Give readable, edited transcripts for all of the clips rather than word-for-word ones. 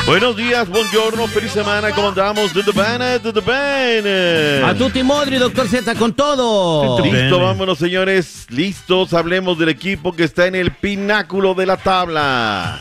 Buenos días, buongiorno, feliz semana, ¿cómo andamos? Tutto bene. A tutti modri, doctor Z, con todo. Listo, vámonos, señores, listos, hablemos del equipo que está en el pináculo de la tabla.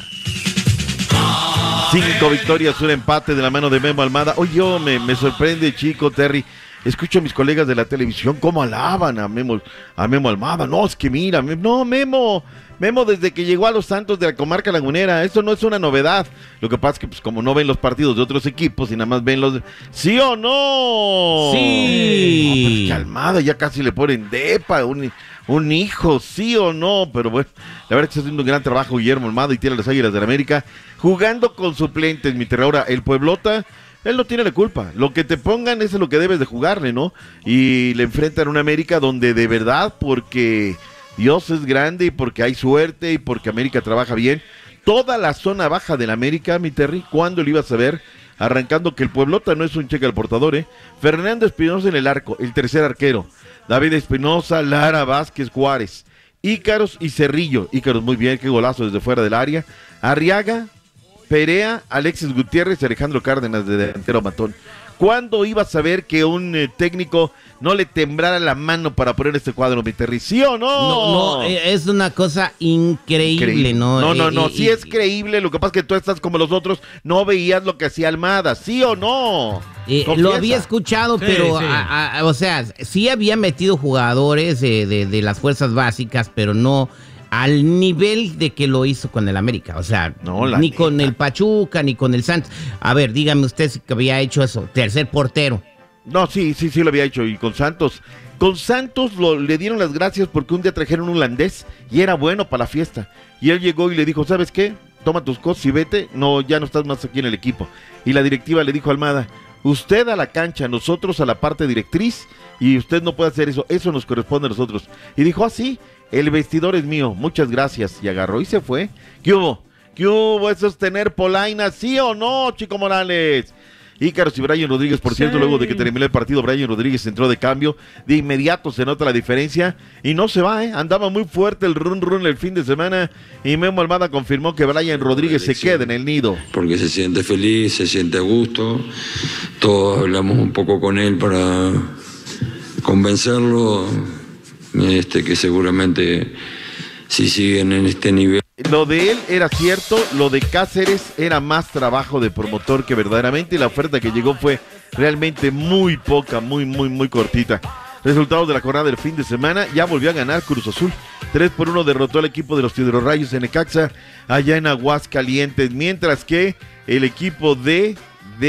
5 victorias, un empate de la mano de Memo Almada. Oye, me sorprende, chico, Terry. Escucho a mis colegas de la televisión cómo alaban a Memo Almada. No, es que mira, Memo desde que llegó a los Santos de la comarca lagunera, esto no es una novedad. Lo que pasa es que pues como no ven los partidos de otros equipos y nada más ven los... ¿Sí o no? Sí. No, pero es que Almada ya casi le ponen depa, un hijo, sí o no, pero bueno, la verdad es que está haciendo un gran trabajo Guillermo Almada y tiene a las Águilas del América jugando con suplentes, mi terra. Ahora, el Pueblota, él no tiene la culpa, lo que te pongan es lo que debes de jugarle, ¿no? Y le enfrentan a una América donde de verdad, porque Dios es grande y porque hay suerte y porque América trabaja bien, toda la zona baja del América, mi Terry, ¿cuándo lo ibas a ver? Arrancando que el Pueblota no es un cheque al portador, Fernando Espinosa en el arco, el tercer arquero, David Espinosa, Lara, Vázquez, Juárez, Ícaros y Cerrillo. Ícaros muy bien, qué golazo desde fuera del área. Arriaga, Perea, Alexis Gutiérrez y Alejandro Cárdenas de delantero matón. ¿Cuándo ibas a ver que un técnico no le tembrara la mano para poner este cuadro, mi Terry? ¿Sí o no? No, es una cosa increíble, ¿no? No, sí es creíble, lo que pasa es que tú estás como los otros, no veías lo que hacía Almada, ¿sí o no? Lo había escuchado, pero, sí. O sea, sí había metido jugadores de las fuerzas básicas, pero no al nivel de que lo hizo con el América, o sea, ni con el Pachuca, ni con el Santos. A ver, dígame usted si había hecho eso, tercer portero. No, sí lo había hecho, y con Santos le dieron las gracias porque un día trajeron un holandés y era bueno para la fiesta, y él llegó y le dijo, ¿sabes qué? Toma tus cosas y vete, no, ya no estás más aquí en el equipo. Y la directiva le dijo a Almada, usted a la cancha, nosotros a la parte directriz, y usted no puede hacer eso nos corresponde a nosotros. Y dijo, así, el vestidor es mío, muchas gracias, y agarró y se fue. ¿Qué hubo? Eso es tener polaina, ¿sí o no, Chico Morales? Ícaros y Brian Rodríguez, por cierto, luego de que terminó el partido, Brian Rodríguez entró de cambio, de inmediato se nota la diferencia, y no se va, andaba muy fuerte el run el fin de semana, y Memo Almada confirmó que Brian Rodríguez se queda en el nido. Porque se siente feliz, se siente a gusto, todos hablamos un poco con él para convencerlo, que seguramente si siguen en este nivel. Lo de él era cierto, lo de Cáceres era más trabajo de promotor que verdaderamente, y la oferta que llegó fue realmente muy poca, muy cortita. Resultados de la jornada del fin de semana, ya volvió a ganar Cruz Azul, 3-1 derrotó al equipo de los Hidrorrayos en Necaxa, allá en Aguascalientes, mientras que el equipo ¿de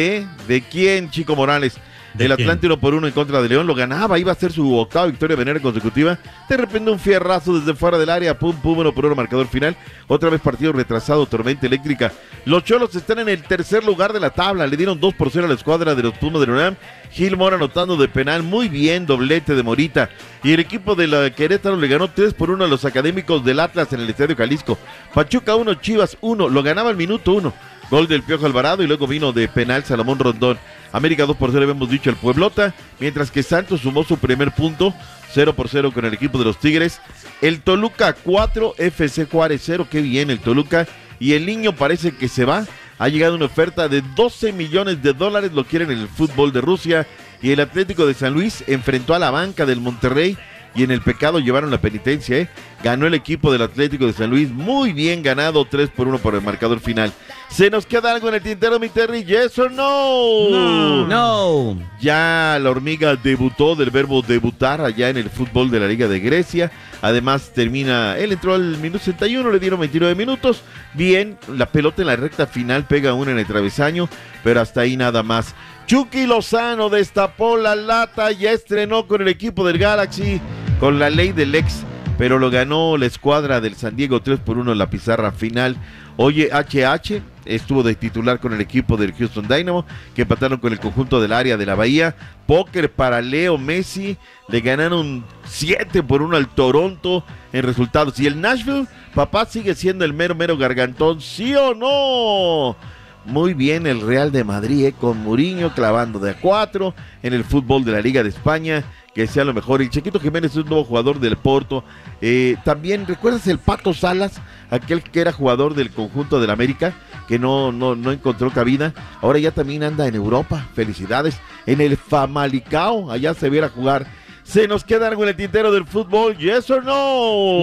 quién, Chico Morales? El Atlante 1-1 en contra de León, lo ganaba, iba a ser su octava victoria de manera consecutiva. De repente un fierrazo desde fuera del área, pum, 1-1 marcador final. Otra vez partido retrasado, tormenta eléctrica. Los Cholos están en el tercer lugar de la tabla, le dieron 2-0 a la escuadra de los Pumas de León. Gil Mora anotando de penal, muy bien, doblete de Morita. Y el equipo de la Querétaro le ganó 3-1 a los Académicos del Atlas en el Estadio Jalisco. Pachuca 1, Chivas 1, lo ganaba al minuto 1. Gol del Piojo Alvarado y luego vino de penal Salomón Rondón. América 2-0, habíamos dicho, el Pueblota, mientras que Santos sumó su primer punto, 0-0 con el equipo de los Tigres. El Toluca 4, FC Juárez 0, qué bien el Toluca. Y el Niño parece que se va, ha llegado una oferta de $12 millones, lo quieren en el fútbol de Rusia. Y el Atlético de San Luis enfrentó a la banca del Monterrey y en el pecado llevaron la penitencia, Ganó el equipo del Atlético de San Luis, muy bien ganado, 3-1 por el marcador final. ¿Se nos queda algo en el tintero, mi Terry? ¿Yes or no? No. Ya la hormiga debutó, del verbo debutar, allá en el fútbol de la Liga de Grecia. Además él entró al minuto 61, le dieron 29 minutos. Bien, la pelota en la recta final pega una en el travesaño, pero hasta ahí nada más. Chucky Lozano destapó la lata, ya estrenó con el equipo del Galaxy, con la ley del ex, pero lo ganó la escuadra del San Diego 3-1 en la pizarra final. Oye, HH estuvo de titular con el equipo del Houston Dynamo, que empataron con el conjunto del área de la Bahía. Póker para Leo Messi, le ganaron 7-1 al Toronto en resultados. Y el Nashville, papá, sigue siendo el mero gargantón, ¿sí o no? muy bien el Real de Madrid, con Mourinho clavando de a 4 en el fútbol de la Liga de España, que sea lo mejor. Y Chiquito Jiménez es un nuevo jugador del Porto. También, ¿recuerdas el Pato Salas? Aquel que era jugador del conjunto del América, que no encontró cabida. Ahora ya también anda en Europa. Felicidades. En el Famalicão, allá se viera jugar. ¿Se nos queda algo en el tintero del fútbol? ¿Yes or no?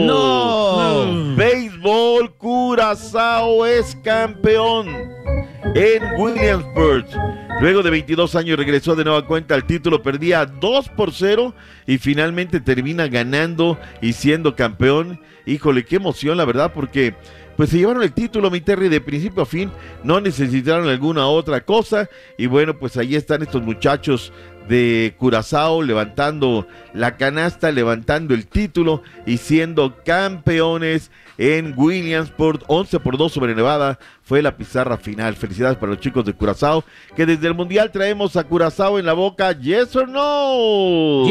No. Béisbol, Curazao es campeón en Williamsburg. Luego de 22 años regresó de nueva cuenta al título, perdía 2-0 y finalmente termina ganando y siendo campeón. Híjole, qué emoción la verdad, porque pues se llevaron el título, mi Terry, de principio a fin, no necesitaron alguna otra cosa, y bueno, pues ahí están estos muchachos de Curazao levantando la canasta, levantando el título y siendo campeones en Williamsport. 11-2 sobre Nevada fue la pizarra final. Felicidades para los chicos de Curazao, que desde el Mundial traemos a Curazao en la boca. ¿Yes or no?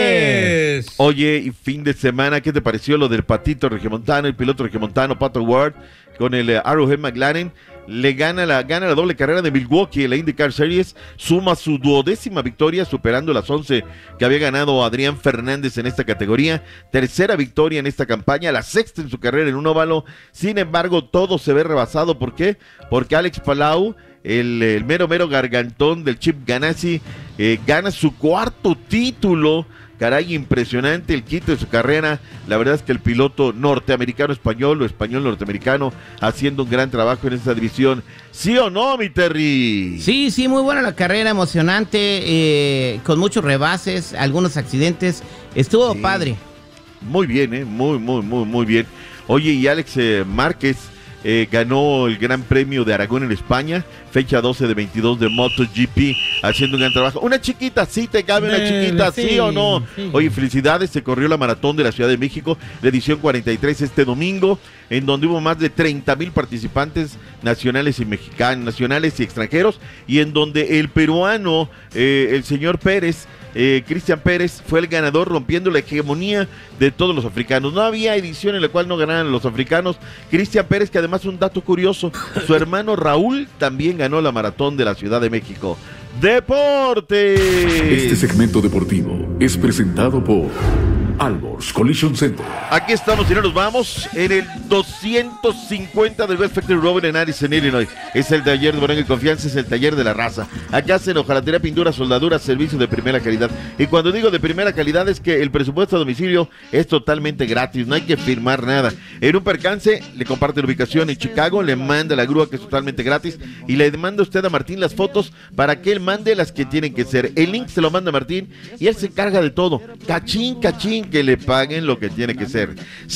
Yes. Oye, y fin de semana, ¿qué te pareció lo del patito regiomontano, el piloto regiomontano Pato Ward con el Arrowhead McLaren? Le gana la doble carrera de Milwaukee en la IndyCar Series, suma su 12ª victoria, superando las 11 que había ganado Adrián Fernández en esta categoría. Tercera victoria en esta campaña, la sexta en su carrera en un óvalo. Sin embargo, todo se ve rebasado. ¿Por qué? Porque Alex Palou, el mero gargantón del Chip Ganassi, gana su cuarto título. Caray, impresionante el quito de su carrera. La verdad es que el piloto norteamericano-español o español-norteamericano haciendo un gran trabajo en esta división. ¿Sí o no, mi Terry? Sí, muy buena la carrera, emocionante, con muchos rebases, algunos accidentes. Estuvo padre. Muy bien, muy bien. Oye, y Alex Márquez ganó el Gran Premio de Aragón en España, fecha 12 de 22 de MotoGP, haciendo un gran trabajo. Una chiquita, ¿sí te cabe una chiquita, sí o no? Sí. Oye, felicidades, se corrió la Maratón de la Ciudad de México, la edición 43 este domingo, en donde hubo más de 30,000 participantes nacionales y mexicanos, nacionales y extranjeros, y en donde el peruano, el señor Pérez, Cristian Pérez, fue el ganador, rompiendo la hegemonía de todos los africanos. No había edición en la cual no ganaran los africanos. Cristian Pérez, que además, un dato curioso, su hermano Raúl también ganó la Maratón de la Ciudad de México. ¡Deportes! Este segmento deportivo es presentado por Alborz Collision Center. Aquí estamos y no nos vamos en el 250 del West Factory Road en Addison, Illinois. Es el taller de Morán y Confianza, es el taller de la raza. Acá hacen hojalatería, pintura, soldadura, servicio de primera calidad. Y cuando digo de primera calidad es que el presupuesto a domicilio es totalmente gratis, no hay que firmar nada. En un percance le comparte la ubicación en Chicago, le manda la grúa que es totalmente gratis y le manda usted a Martín las fotos para que él mande las que tienen que ser. El link se lo manda a Martín y él se encarga de todo. Cachín, que le paguen lo que tiene que ser.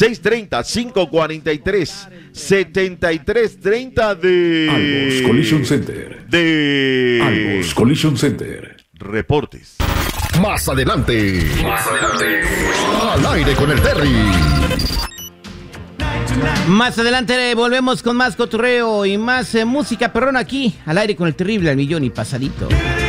630-543-7330 de Alborz Collision Center. Alborz Collision Center. Reportes. Más adelante. Al aire con el Terry. Más adelante volvemos con más cotorreo y más música perrona aquí, al aire con el terrible al millón y pasadito.